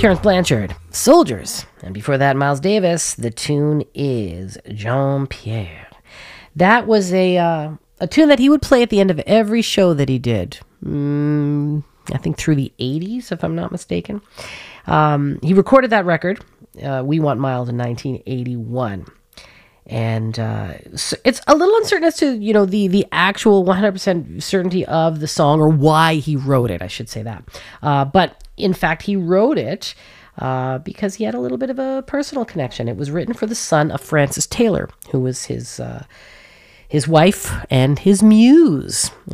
Terrence Blanchard, Soldiers. And before that, Miles Davis. The tune is Jean-Pierre. That was a tune that he would play at the end of every show that he did. I think through the 80s, if I'm not mistaken. He recorded that record, We Want Miles, in 1981. And so it's a little uncertain as to, the actual 100% certainty of the song, or why he wrote it, I should say that. But in fact, he wrote it because he had a little bit of a personal connection. It was written for the son of Francis Taylor, who was his wife and his muse.